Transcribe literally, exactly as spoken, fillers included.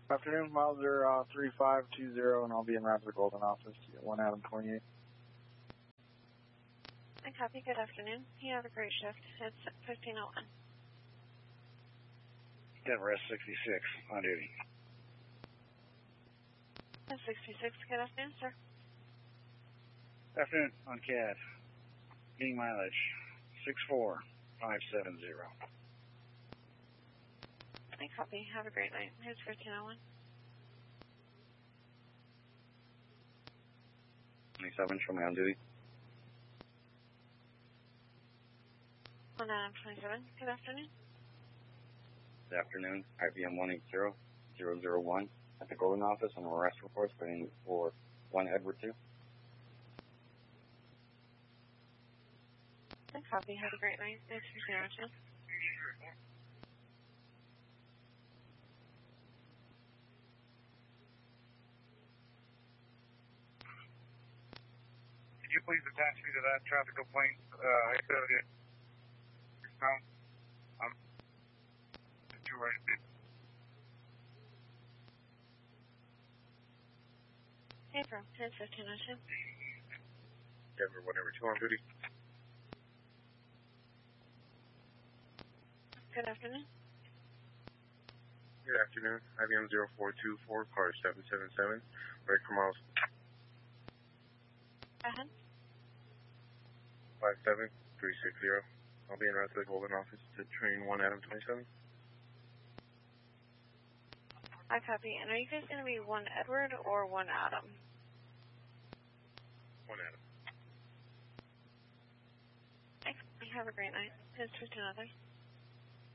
Afternoon, miles are uh, three five two zero, and I'll be in route to the Golden office at one Adam twenty-eight. I copy. Good afternoon. You have a great shift. It's fifteen oh one. Denver S sixty-six, on duty. S sixty-six, good afternoon, sir. Afternoon, on C A D. Getting mileage, six four five seven zero. I copy. Have a great night. Here's fifteen oh one. twenty-seven, show me on duty. one Adam twenty-seven, good afternoon. Good afternoon, I B M one eight zero zero zero one at the Golden office on arrest reports waiting for one Edward two. I copy. Have a great night. Here's fifteen oh two. Could you please attach me to that traffic complaint? Uh, I said it. I'm too right. Hey, bro. Here's fifteen oh two. Denver, whatever, two on duty. Good afternoon. Good afternoon. I B M zero four two four, car seven seven seven, right for miles Ahead. five seven three six zero. I'll be in route to the Golden office to train one Adam twenty-seven. I copy. And are you guys going to be one Edward or one Adam? One Adam. I copy. Have a great night. Here's fifteen oh three.